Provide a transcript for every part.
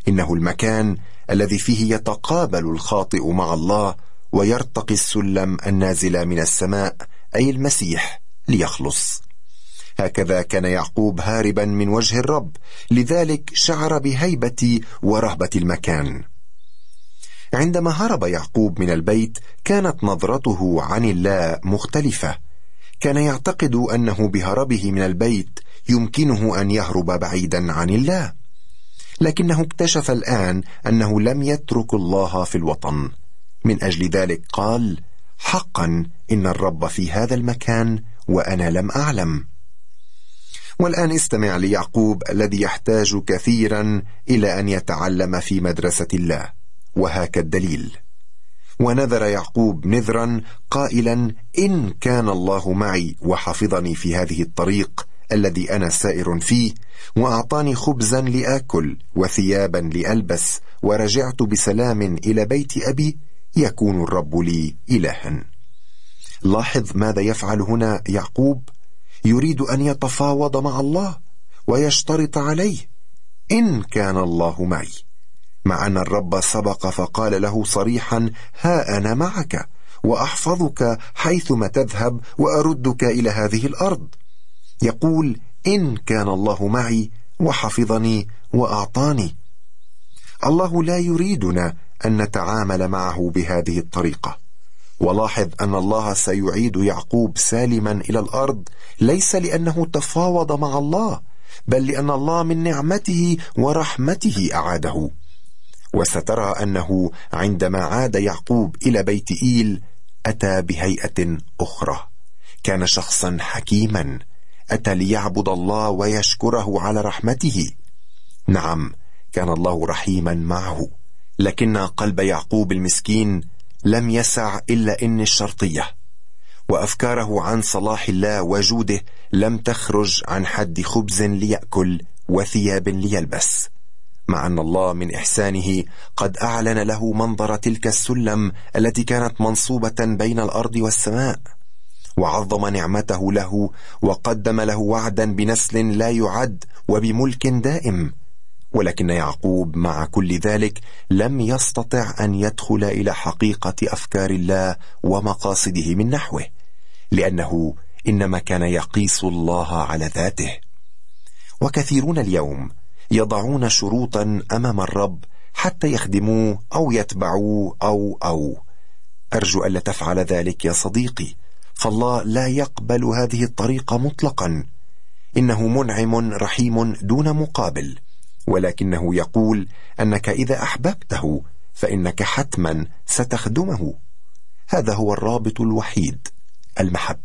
إنه المكان الذي فيه يتقابل الخاطئ مع الله ويرتقي السلم النازل من السماء، أي المسيح، ليخلص. هكذا كان يعقوب هاربا من وجه الرب، لذلك شعر بهيبة ورهبة المكان. عندما هرب يعقوب من البيت كانت نظرته عن الله مختلفة. كان يعتقد أنه بهربه من البيت يمكنه أن يهرب بعيدا عن الله، لكنه اكتشف الآن أنه لم يترك الله في الوطن. من أجل ذلك قال: حقا إن الرب في هذا المكان وأنا لم أعلم. والآن استمع ليعقوب الذي يحتاج كثيرا إلى أن يتعلم في مدرسة الله، وهاك الدليل. ونذر يعقوب نذرا قائلا: إن كان الله معي وحفظني في هذه الطريق الذي أنا سائر فيه، وأعطاني خبزا لآكل وثيابا لألبس، ورجعت بسلام إلى بيت أبي، يكون الرب لي إلها. لاحظ ماذا يفعل هنا يعقوب. يريد أن يتفاوض مع الله ويشترط عليه: إن كان الله معي، مع أن الرب سبق فقال له صريحا: ها أنا معك وأحفظك حيثما تذهب وأردك إلى هذه الأرض. يقول: إن كان الله معي وحفظني وأعطاني. الله لا يريدنا أن نتعامل معه بهذه الطريقة. ولاحظ أن الله سيعيد يعقوب سالما إلى الأرض، ليس لأنه تفاوض مع الله، بل لأن الله من نعمته ورحمته أعاده. وسترى أنه عندما عاد يعقوب إلى بيت إيل أتى بهيئة أخرى. كان شخصا حكيما، أتى ليعبد الله ويشكره على رحمته. نعم، كان الله رحيما معه، لكن قلب يعقوب المسكين لم يسع إلا إن الشرطية، وأفكاره عن صلاح الله وجوده لم تخرج عن حد خبز ليأكل وثياب ليلبس، مع أن الله من إحسانه قد أعلن له منظر تلك السلم التي كانت منصوبة بين الأرض والسماء، وعظم نعمته له، وقدم له وعدا بنسل لا يعد وبملك دائم. ولكن يعقوب مع كل ذلك لم يستطع أن يدخل إلى حقيقة أفكار الله ومقاصده من نحوه، لأنه إنما كان يقيس الله على ذاته. وكثيرون اليوم يضعون شروطا أمام الرب حتى يخدموه أو يتبعوه أو أرجو ألا تفعل ذلك يا صديقي، فالله لا يقبل هذه الطريقة مطلقا. إنه منعم رحيم دون مقابل، ولكنه يقول أنك إذا أحببته فإنك حتما ستخدمه. هذا هو الرابط الوحيد، المحبة.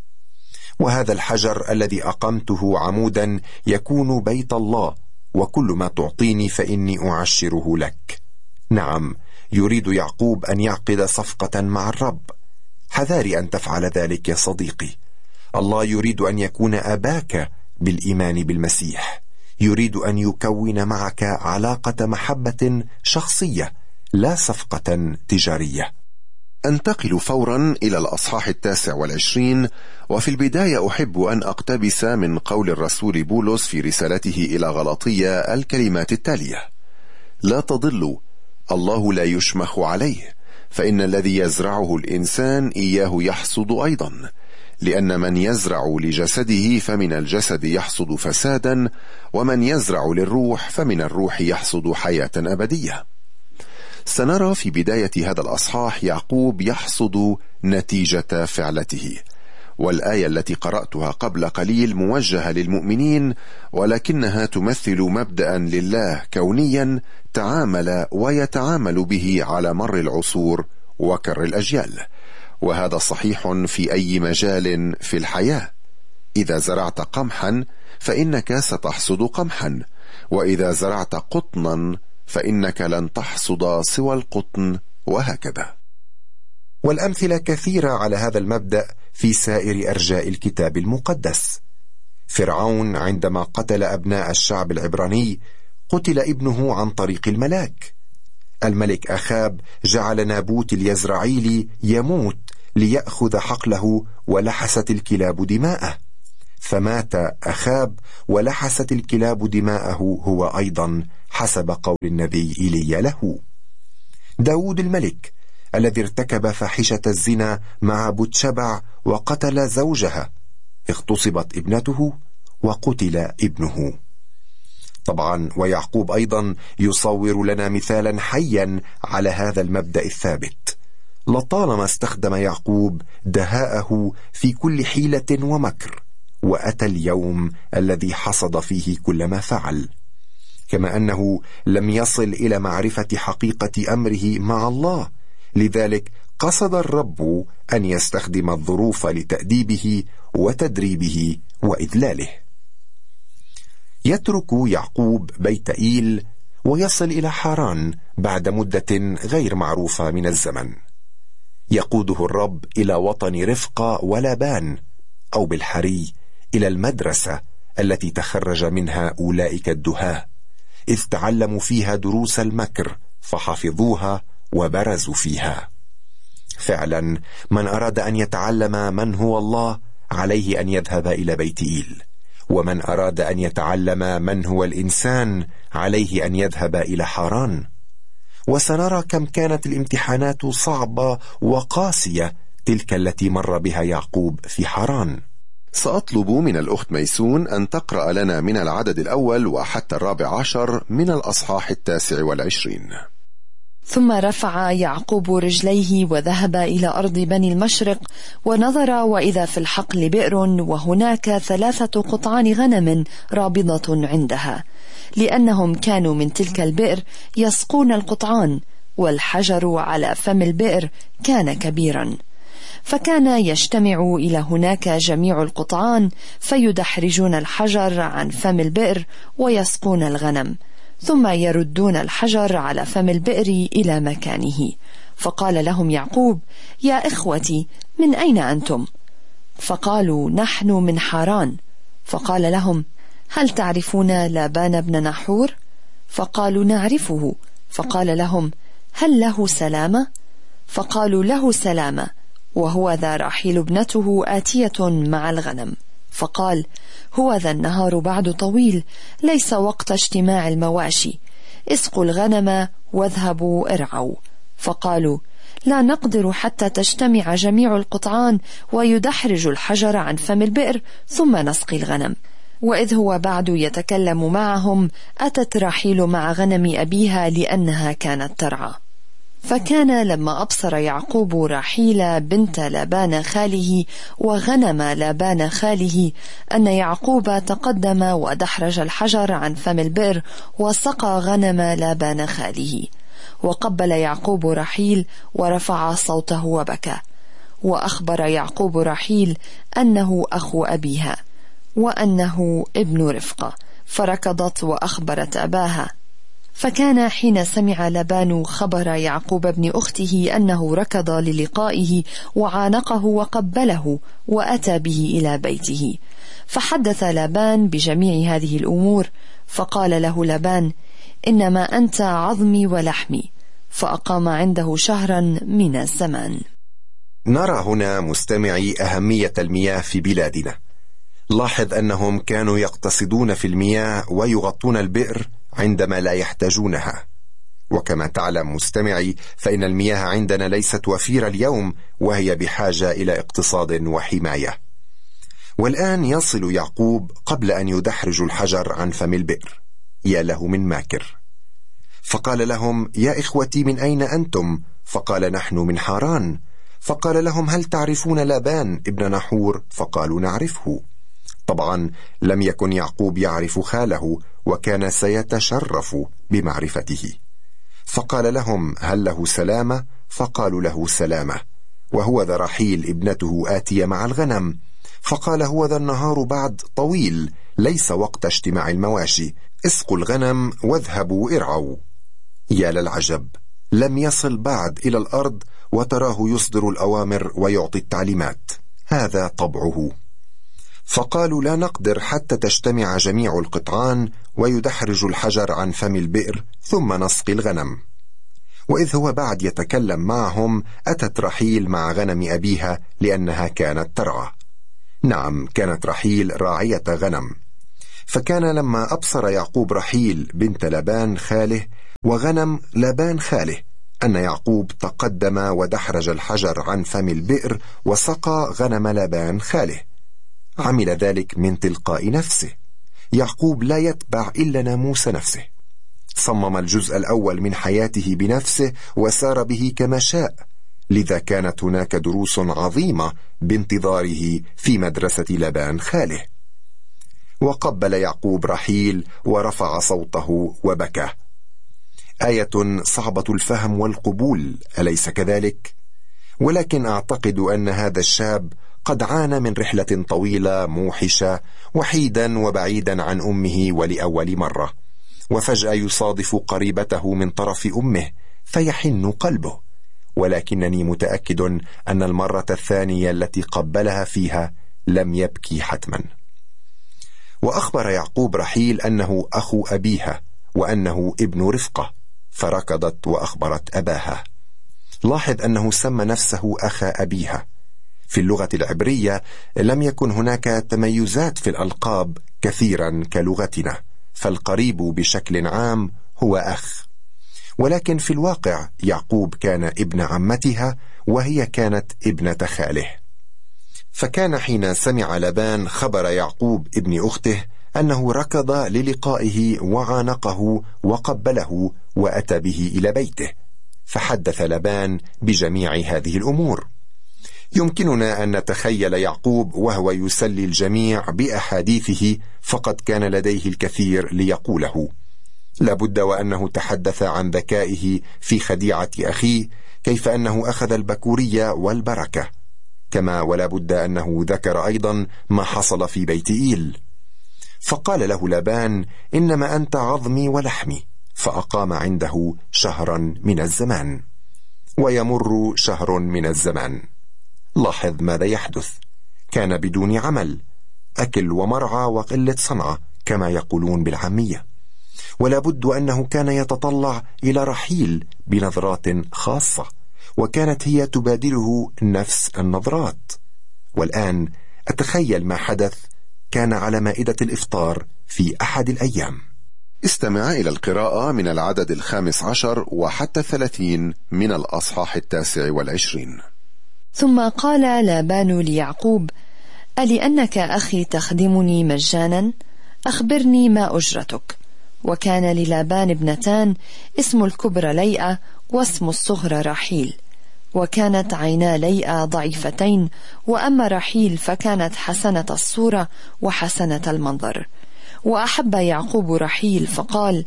وهذا الحجر الذي أقمته عمودا يكون بيت الله، وكل ما تعطيني فإني أعشره لك. نعم، يريد يعقوب أن يعقد صفقة مع الرب. حذاري أن تفعل ذلك يا صديقي. الله يريد أن يكون أباك بالإيمان بالمسيح، يريد أن يكون معك علاقة محبة شخصية، لا صفقة تجارية. أنتقل فورا إلى الأصحاح 29، وفي البداية أحب أن أقتبس من قول الرسول بولس في رسالته إلى غلاطية الكلمات التالية: لا تضلوا، الله لا يشمخ عليه، فإن الذي يزرعه الإنسان إياه يحصد أيضا، لأن من يزرع لجسده فمن الجسد يحصد فسادا، ومن يزرع للروح فمن الروح يحصد حياة أبدية. سنرى في بداية هذا الأصحاح يعقوب يحصد نتيجة فعلته، والآية التي قرأتها قبل قليل موجهة للمؤمنين، ولكنها تمثل مبدأ لله كونيا تعامل ويتعامل به على مر العصور وكر الأجيال. وهذا صحيح في أي مجال في الحياة. إذا زرعت قمحا فإنك ستحصد قمحا، وإذا زرعت قطنا فإنك لن تحصد سوى القطن، وهكذا. والأمثلة كثيرة على هذا المبدأ في سائر أرجاء الكتاب المقدس. فرعون عندما قتل أبناء الشعب العبراني قتل ابنه عن طريق الملاك. الملك أخاب جعل نابوت اليزرعيلي يموت ليأخذ حقله، ولحست الكلاب دماءه. فمات أخاب ولحست الكلاب دماءه هو أيضا، حسب قول النبي إيليا له. داود الملك الذي ارتكب فاحشة الزنا مع بتشبع وقتل زوجها، اغتصبت ابنته وقتل ابنه. طبعا ويعقوب أيضا يصور لنا مثالا حيا على هذا المبدأ الثابت. لطالما استخدم يعقوب دهاءه في كل حيلة ومكر، وأتى اليوم الذي حصد فيه كل ما فعل. كما أنه لم يصل إلى معرفة حقيقة أمره مع الله، لذلك قصد الرب أن يستخدم الظروف لتأديبه وتدريبه وإذلاله. يترك يعقوب بيت إيل ويصل إلى حاران بعد مدة غير معروفة من الزمن. يقوده الرب إلى وطن رفقة ولابان، أو بالحري إلى المدرسة التي تخرج منها أولئك الدهاة، إذ تعلموا فيها دروس المكر فحفظوها وبرزوا فيها. فعلا من أراد أن يتعلم من هو الله عليه أن يذهب إلى بيت إيل، ومن أراد أن يتعلم من هو الإنسان عليه أن يذهب إلى حاران. وسنرى كم كانت الامتحانات صعبة وقاسية تلك التي مر بها يعقوب في حاران. سأطلب من الأخت ميسون أن تقرأ لنا من العدد الأول وحتى 14 من الأصحاح 29. ثم رفع يعقوب رجليه وذهب إلى أرض بني المشرق، ونظر وإذا في الحقل بئر، وهناك 3 قطعان غنم رابضة عندها، لأنهم كانوا من تلك البئر يسقون القطعان، والحجر على فم البئر كان كبيرا. فكان يجتمع إلى هناك جميع القطعان، فيدحرجون الحجر عن فم البئر ويسقون الغنم، ثم يردون الحجر على فم البئر إلى مكانه. فقال لهم يعقوب: يا إخوتي، من أين أنتم؟ فقالوا: نحن من حاران. فقال لهم: هل تعرفون لابان بن نحور؟ فقالوا: نعرفه. فقال لهم: هل له سلامة؟ فقالوا: له سلامة، وهو ذا راحيل ابنته آتية مع الغنم. فقال: هو ذا النهار بعد طويل، ليس وقت اجتماع المواشي، اسقوا الغنم واذهبوا ارعوا. فقالوا: لا نقدر حتى تجتمع جميع القطعان ويدحرج الحجر عن فم البئر ثم نسقي الغنم. وإذ هو بعد يتكلم معهم، أتت راحيل مع غنم أبيها لأنها كانت ترعى. فكان لما أبصر يعقوب راحيل بنت لابان خاله وغنم لابان خاله أن يعقوب تقدم ودحرج الحجر عن فم البئر وسقى غنم لابان خاله. وقبل يعقوب راحيل ورفع صوته وبكى. وأخبر يعقوب راحيل أنه أخو أبيها وأنه ابن رفقة، فركضت وأخبرت أباها. فكان حين سمع لابان خبر يعقوب ابن أخته أنه ركض للقائه وعانقه وقبله وأتى به إلى بيته. فحدث لابان بجميع هذه الأمور، فقال له لابان: إنما أنت عظمي ولحمي. فأقام عنده شهرا من الزمان. نرى هنا مستمعي أهمية المياه في بلادنا. لاحظ أنهم كانوا يقتصدون في المياه ويغطون البئر عندما لا يحتاجونها. وكما تعلم مستمعي، فإن المياه عندنا ليست وفيرة اليوم، وهي بحاجة إلى اقتصاد وحماية. والآن يصل يعقوب قبل أن يدحرج الحجر عن فم البئر. يا له من ماكر. فقال لهم: يا إخوتي، من أين أنتم؟ فقال: نحن من حاران. فقال لهم: هل تعرفون لابان ابن نحور؟ فقالوا: نعرفه. طبعا لم يكن يعقوب يعرف خاله، وكان سيتشرف بمعرفته. فقال لهم: هل له سلامة؟ فقالوا: له سلامة، وهو ذا راحيل ابنته آتية مع الغنم. فقال: هو ذا النهار بعد طويل، ليس وقت اجتماع المواشي، اسقوا الغنم واذهبوا ارعوا. يا للعجب، لم يصل بعد إلى الأرض وتراه يصدر الأوامر ويعطي التعليمات. هذا طبعه. فقالوا: لا نقدر حتى تجتمع جميع القطعان ويدحرج الحجر عن فم البئر ثم نسقي الغنم. وإذ هو بعد يتكلم معهم، أتت راحيل مع غنم أبيها لأنها كانت ترعى. نعم، كانت رحيل راعية غنم. فكان لما أبصر يعقوب رحيل بنت لابان خاله وغنم لابان خاله أن يعقوب تقدم ودحرج الحجر عن فم البئر وسقى غنم لابان خاله، عمل ذلك من تلقاء نفسه. يعقوب لا يتبع إلا ناموس نفسه. صمم الجزء الأول من حياته بنفسه وسار به كما شاء، لذا كانت هناك دروس عظيمة بانتظاره في مدرسة لابان خاله. وقبل يعقوب رحيل ورفع صوته وبكى. آية صعبة الفهم والقبول، أليس كذلك؟ ولكن أعتقد أن هذا الشاب قد عانى من رحلة طويلة موحشة، وحيدا وبعيدا عن أمه ولأول مرة، وفجأة يصادف قريبته من طرف أمه فيحن قلبه. ولكنني متأكد أن المرة الثانية التي قبلها فيها لم يبكي حتما. وأخبر يعقوب رحيل أنه أخو أبيها وأنه ابن رفقة، فركضت وأخبرت أباها. لاحظ أنه سمى نفسه أخا أبيها. في اللغة العبرية لم يكن هناك تميزات في الألقاب كثيرا كلغتنا، فالقريب بشكل عام هو أخ. ولكن في الواقع يعقوب كان ابن عمتها وهي كانت ابنة خاله. فكان حين سمع لابان خبر يعقوب ابن أخته أنه ركض للقائه وعانقه وقبله وأتى به إلى بيته، فحدث لابان بجميع هذه الأمور. يمكننا أن نتخيل يعقوب وهو يسلي الجميع بأحاديثه، فقد كان لديه الكثير ليقوله. لابد وأنه تحدث عن ذكائه في خديعة أخيه، كيف أنه أخذ البكورية والبركة، كما ولا بد أنه ذكر أيضا ما حصل في بيت إيل. فقال له لابان: إنما أنت عظمي ولحمي. فأقام عنده شهرا من الزمان. ويمر شهر من الزمان. لاحظ ماذا يحدث. كان بدون عمل، أكل ومرعى وقلة صنعة كما يقولون بالعامية، ولا بد أنه كان يتطلع إلى رحيل بنظرات خاصة، وكانت هي تبادله نفس النظرات. والآن أتخيل ما حدث. كان على مائدة الإفطار في أحد الأيام. استمع إلى القراءة من العدد 15 وحتى 30 من الأصحاح 29. ثم قال لابان ليعقوب: ألأنك أخي تخدمني مجانا؟ أخبرني ما أجرتك. وكان للابان ابنتان، اسم الكبرى ليئة واسم الصغرى رحيل. وكانت عينا ليئة ضعيفتين، وأما رحيل فكانت حسنة الصورة وحسنة المنظر. وأحب يعقوب رحيل فقال: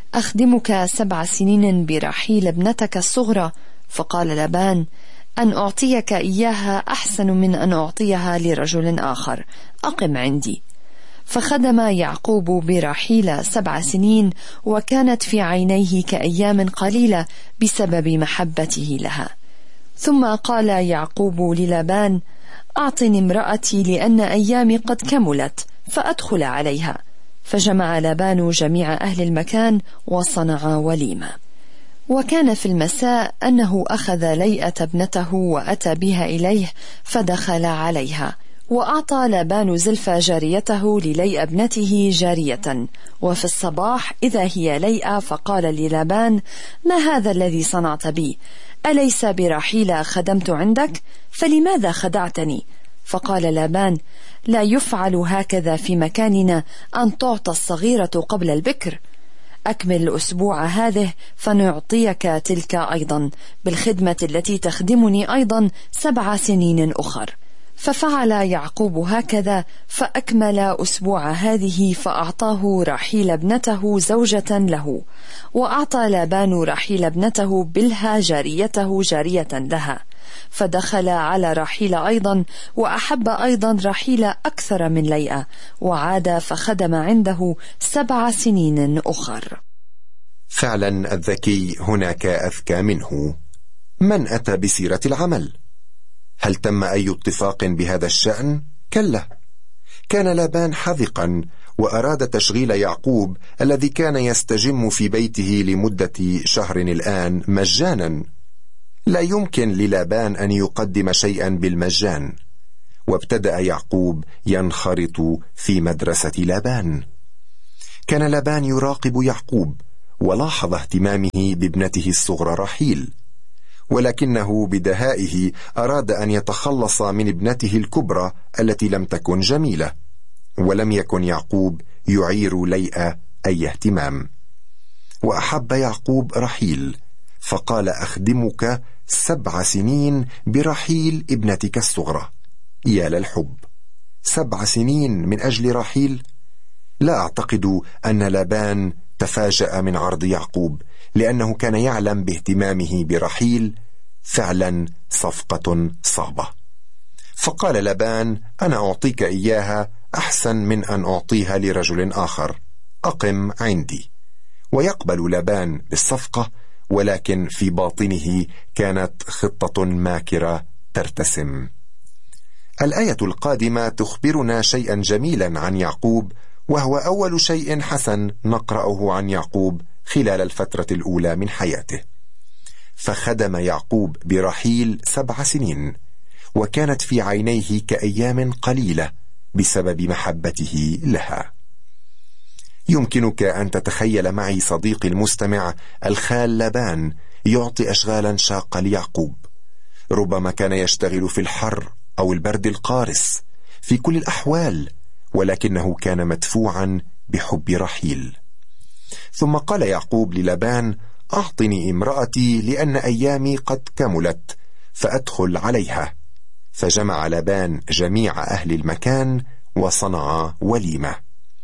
أخدمك 7 سنين برحيل ابنتك الصغرى. فقال لابان: أن أعطيك إياها أحسن من أن أعطيها لرجل آخر، أقم عندي. فخدم يعقوب برحيل 7 سنين، وكانت في عينيه كأيام قليلة بسبب محبته لها. ثم قال يعقوب للابان: أعطني امرأتي لأن أيامي قد كملت فأدخل عليها. فجمع لابان جميع أهل المكان وصنع وليمة. وكان في المساء أنه أخذ ليئة ابنته وأتى بها إليه فدخل عليها. وأعطى لابان زلفى جاريته لليئة ابنته جارية. وفي الصباح إذا هي ليئة، فقال للابان: ما هذا الذي صنعت بي؟ أليس برحيل خدمت عندك؟ فلماذا خدعتني؟ فقال لابان: لا يفعل هكذا في مكاننا، أن تعطى الصغيرة قبل البكر. أكمل الأسبوع هذه فنعطيك تلك أيضا، بالخدمة التي تخدمني أيضا 7 سنين أخر. ففعل يعقوب هكذا، فأكمل أسبوع هذه، فأعطاه رحيل ابنته زوجة له. وأعطى لابان رحيل ابنته بلها جاريته جارية لها. فدخل على رحيل أيضا، وأحب أيضا رحيل أكثر من ليئة، وعاد فخدم عنده 7 سنين أخر. فعلا الذكي هناك أذكى منه. من أتى بسيرة العمل؟ هل تم أي اتفاق بهذا الشأن؟ كلا. كان لابان حذقا، وأراد تشغيل يعقوب الذي كان يستجم في بيته لمدة شهر الآن مجانا. لا يمكن للابان أن يقدم شيئا بالمجان. وابتدأ يعقوب ينخرط في مدرسة لابان. كان لابان يراقب يعقوب ولاحظ اهتمامه بابنته الصغرى رحيل، ولكنه بدهائه أراد أن يتخلص من ابنته الكبرى التي لم تكن جميلة، ولم يكن يعقوب يعير ليئة أي اهتمام. وأحب يعقوب رحيل، فقال: أخدمك 7 سنين برحيل ابنتك الصغرى. يا للحب، 7 سنين من أجل رحيل؟ لا أعتقد أن لابان تفاجأ من عرض يعقوب، لأنه كان يعلم باهتمامه برحيل. فعلا صفقة صعبة. فقال لابان: أنا أعطيك إياها أحسن من أن أعطيها لرجل آخر، أقم عندي. ويقبل لابان بالصفقة، ولكن في باطنه كانت خطة ماكرة ترتسم. الآية القادمة تخبرنا شيئا جميلا عن يعقوب، وهو أول شيء حسن نقرأه عن يعقوب خلال الفترة الأولى من حياته. فخدم يعقوب برحيل 7 سنين، وكانت في عينيه كأيام قليلة بسبب محبته لها. يمكنك أن تتخيل معي صديقي المستمع الخال لابان يعطي أشغالا شاقة ليعقوب. ربما كان يشتغل في الحر أو البرد القارس، في كل الأحوال، ولكنه كان مدفوعا بحب رحيل. ثم قال يعقوب للابان: أعطني امرأتي لأن أيامي قد كملت فأدخل عليها. فجمع لابان جميع أهل المكان وصنع وليمة.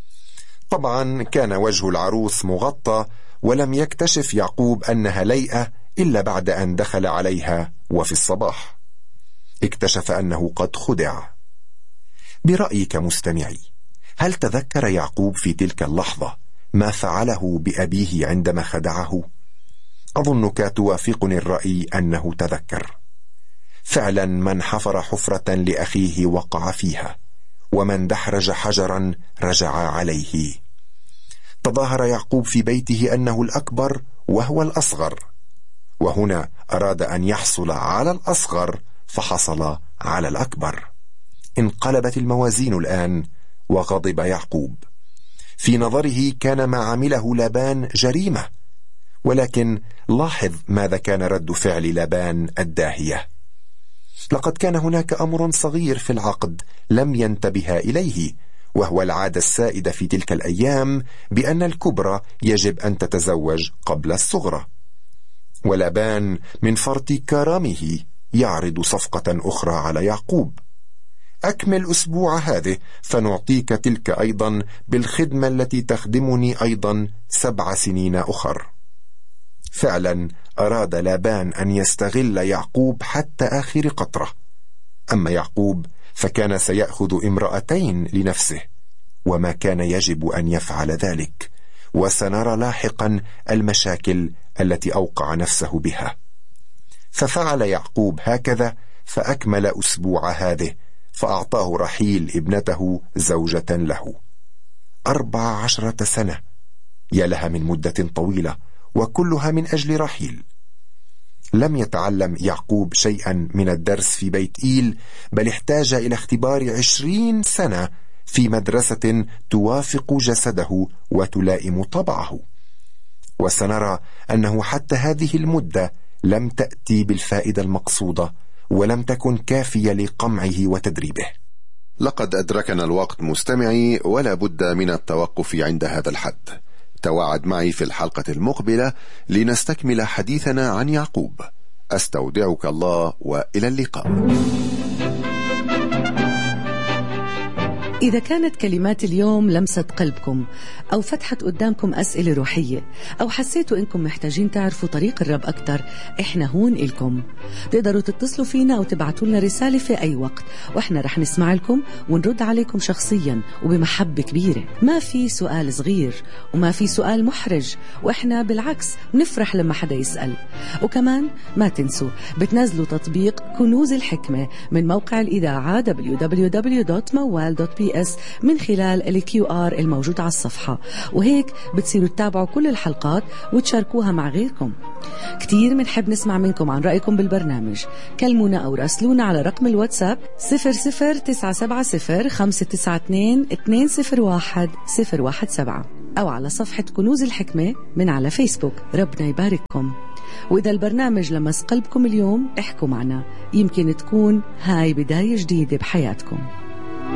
طبعا كان وجه العروس مغطى، ولم يكتشف يعقوب أنها ليئة إلا بعد أن دخل عليها، وفي الصباح اكتشف أنه قد خدع. برأيك مستمعي، هل تذكر يعقوب في تلك اللحظة ما فعله بأبيه عندما خدعه؟ أظنك توافقني الرأي أنه تذكر. فعلا من حفر حفرة لأخيه وقع فيها، ومن دحرج حجرا رجع عليه. تظاهر يعقوب في بيته أنه الأكبر وهو الأصغر، وهنا أراد أن يحصل على الأصغر فحصل على الأكبر. انقلبت الموازين الآن، وغضب يعقوب. في نظره كان ما عمله لابان جريمة، ولكن لاحظ ماذا كان رد فعل لابان الداهية. لقد كان هناك أمر صغير في العقد لم ينتبه إليه، وهو العادة السائدة في تلك الأيام بأن الكبرى يجب أن تتزوج قبل الصغرى. ولابان من فرط كرمه يعرض صفقة أخرى على يعقوب: أكمل أسبوع هذه فنعطيك تلك أيضا بالخدمة التي تخدمني أيضا 7 سنين أخر. فعلا أراد لابان أن يستغل يعقوب حتى آخر قطرة. أما يعقوب فكان سيأخذ امرأتين لنفسه، وما كان يجب أن يفعل ذلك، وسنرى لاحقا المشاكل التي أوقع نفسه بها. ففعل يعقوب هكذا، فأكمل أسبوع هذه، فأعطاه رحيل ابنته زوجة له. 14 سنة، يا لها من مدة طويلة، وكلها من أجل رحيل. لم يتعلم يعقوب شيئا من الدرس في بيت إيل، بل احتاج إلى اختبار 20 سنة في مدرسة توافق جسده وتلائم طبعه. وسنرى أنه حتى هذه المدة لم تأتي بالفائدة المقصودة، ولم تكن كافية لقمعه وتدريبه. لقد أدركنا الوقت مستمعي، ولا بد من التوقف عند هذا الحد. تواعد معي في الحلقة المقبلة لنستكمل حديثنا عن يعقوب. أستودعك الله، وإلى اللقاء. إذا كانت كلمات اليوم لمست قلبكم، أو فتحت قدامكم أسئلة روحية، أو حسيتوا إنكم محتاجين تعرفوا طريق الرب أكتر، إحنا هون إلكم. تقدروا تتصلوا فينا أو تبعتوا لنا رسالة في أي وقت، وإحنا رح نسمع لكم ونرد عليكم شخصيا وبمحبة كبيرة. ما في سؤال صغير وما في سؤال محرج، وإحنا بالعكس نفرح لما حدا يسأل. وكمان ما تنسوا بتنزلوا تطبيق كنوز الحكمة من موقع الإذاعة www.mawal.pl SBS من خلال ال QR الموجود على الصفحة، وهيك بتصيروا تتابعوا كل الحلقات وتشاركوها مع غيركم. كتير منحب نسمع منكم عن رأيكم بالبرنامج. كلمونا أو راسلونا على رقم الواتساب 00970 592 201 017 أو على صفحة كنوز الحكمة من على فيسبوك. ربنا يبارككم. وإذا البرنامج لمس قلبكم اليوم احكوا معنا، يمكن تكون هاي بداية جديدة بحياتكم.